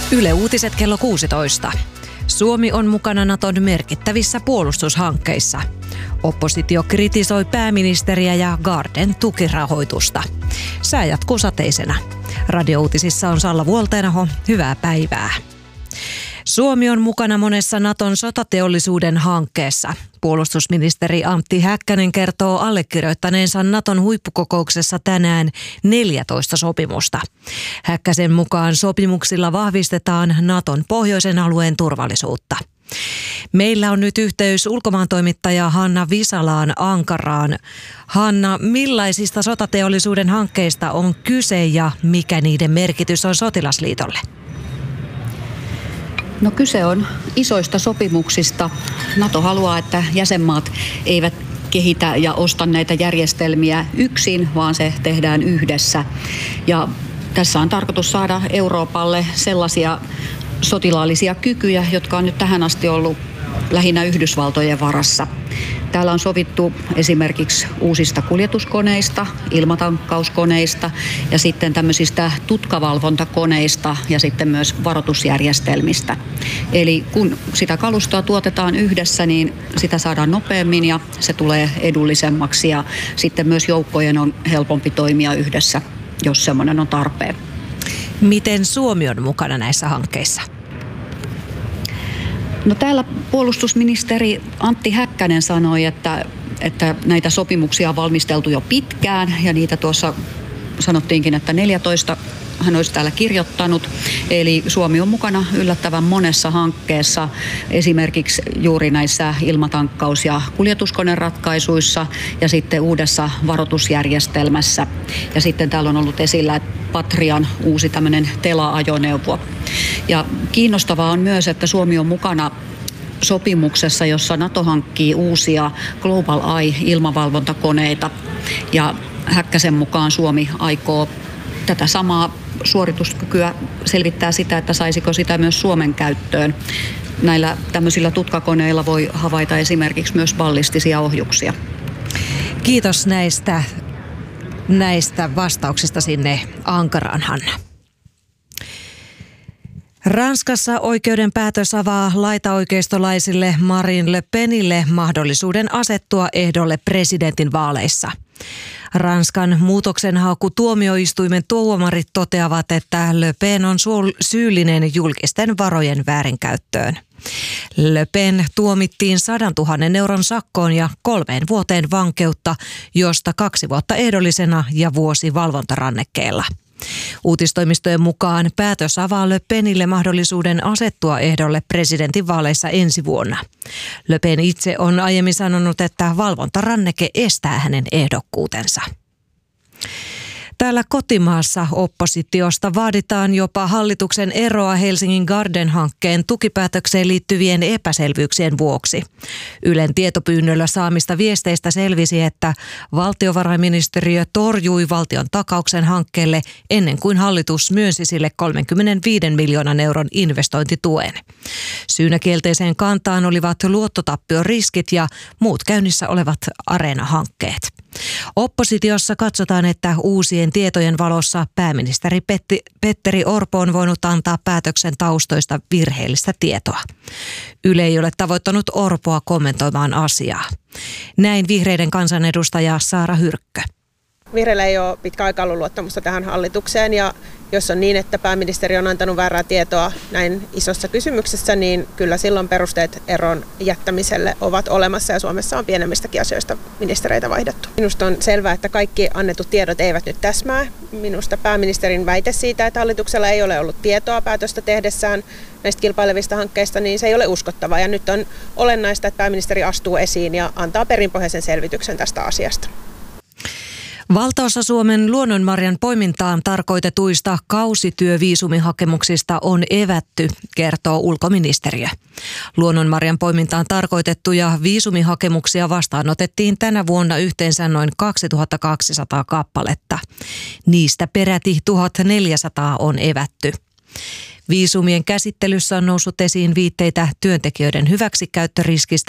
Yle Uutiset kello 16. Suomi on mukana Naton merkittävissä puolustushankkeissa. Oppositio kritisoi pääministeriä ja Garden tukirahoitusta. Sää jatkuu sateisena. Radiouutisissa on Salla Vuolteenaho. Hyvää päivää. Suomi on mukana monessa Naton sotateollisuuden hankkeessa. Puolustusministeri Antti Häkkänen kertoo allekirjoittaneensa Naton huippukokouksessa tänään 14 sopimusta. Häkkäsen mukaan sopimuksilla vahvistetaan Naton pohjoisen alueen turvallisuutta. Meillä on nyt yhteys ulkomaantoimittaja Hanna Visalaan Ankaraan. Hanna, millaisista sotateollisuuden hankkeista on kyse ja mikä niiden merkitys on sotilasliitolle? No kyse on isoista sopimuksista. NATO haluaa, että jäsenmaat eivät kehitä ja osta näitä järjestelmiä yksin, vaan se tehdään yhdessä. Ja tässä on tarkoitus saada Euroopalle sellaisia sotilaallisia kykyjä, jotka on nyt tähän asti ollut lähinnä Yhdysvaltojen varassa. Täällä on sovittu esimerkiksi uusista kuljetuskoneista, ilmatankkauskoneista ja sitten tämmöisistä tutkavalvontakoneista ja sitten myös varoitusjärjestelmistä. Eli kun sitä kalustoa tuotetaan yhdessä, niin sitä saadaan nopeammin ja se tulee edullisemmaksi ja sitten myös joukkojen on helpompi toimia yhdessä, jos semmoinen on tarpeen. Miten Suomi on mukana näissä hankkeissa? No täällä puolustusministeri Antti Häkkänen sanoi, että näitä sopimuksia on valmisteltu jo pitkään ja niitä tuossa sanottiinkin, että 14 hän olisi täällä kirjoittanut. Eli Suomi on mukana yllättävän monessa hankkeessa, esimerkiksi juuri näissä ilmatankkaus- ja kuljetuskoneratkaisuissa ja sitten uudessa varoitusjärjestelmässä. Ja sitten täällä on ollut esillä Patrian uusi tämmöinen tela-ajoneuvo. Ja kiinnostavaa on myös, että Suomi on mukana sopimuksessa, jossa NATO hankkii uusia Global Eye-ilmavalvontakoneita. Ja Häkkäsen mukaan Suomi aikoo tätä samaa suorituskykyä selvittää sitä, että saisiko sitä myös Suomen käyttöön. Näillä tämmöisillä tutkakoneilla voi havaita esimerkiksi myös ballistisia ohjuksia. Kiitos näistä vastauksista sinne Ankaraan, Hanna. Ranskassa oikeuden päätös avaa laitaoikeistolaisille Marine Le Penille mahdollisuuden asettua ehdolle presidentin vaaleissa. Ranskan muutoksenhakutuomioistuimen tuomarit toteavat, että Le Pen on syyllinen julkisten varojen väärinkäyttöön. Le Pen tuomittiin 100 000 euron sakkoon ja 3 vuoteen vankeutta, josta 2 vuotta ehdollisena ja vuosi valvontarannekkeella. Uutistoimistojen mukaan päätös avaa Le Penille mahdollisuuden asettua ehdolle presidentinvaaleissa ensi vuonna. Le Pen itse on aiemmin sanonut, että valvontaranneke estää hänen ehdokkuutensa. Täällä kotimaassa oppositiosta vaaditaan jopa hallituksen eroa Helsingin Garden-hankkeen tukipäätökseen liittyvien epäselvyyksien vuoksi. Ylen tietopyynnöllä saamista viesteistä selvisi, että valtiovarainministeriö torjui valtion takauksen hankkeelle ennen kuin hallitus myönsi sille 35 miljoonan euron investointituen. Syynä kielteiseen kantaan olivat luottotappioriskit ja muut käynnissä olevat Areena-hankkeet. Oppositiossa katsotaan, että uusien tietojen valossa pääministeri Petteri Orpo on voinut antaa päätöksen taustoista virheellistä tietoa. Yle ei ole tavoittanut Orpoa kommentoimaan asiaa. Näin vihreiden kansanedustaja Saara Hyrkkö. Vihreillä ei ole pitkä aika ollut luottamusta tähän hallitukseen ja jos on niin, että pääministeri on antanut väärää tietoa näin isossa kysymyksessä, niin kyllä silloin perusteet eron jättämiselle ovat olemassa ja Suomessa on pienemmistäkin asioista ministereitä vaihdettu. Minusta on selvää, että kaikki annetut tiedot eivät nyt täsmää. Minusta pääministerin väite siitä, että hallituksella ei ole ollut tietoa päätöstä tehdessään näistä kilpailevista hankkeista, niin se ei ole uskottavaa ja nyt on olennaista, että pääministeri astuu esiin ja antaa perinpohjaisen selvityksen tästä asiasta. Valtaosa Suomen luonnonmarjan poimintaan tarkoitetuista kausityöviisumihakemuksista on evätty, kertoo ulkoministeriö. Luonnonmarjan poimintaan tarkoitettuja viisumihakemuksia vastaanotettiin tänä vuonna yhteensä noin 2200 kappaletta. Niistä peräti 1400 on evätty. Viisumien käsittelyssä on noussut esiin viitteitä työntekijöiden hyväksikäyttöriskistä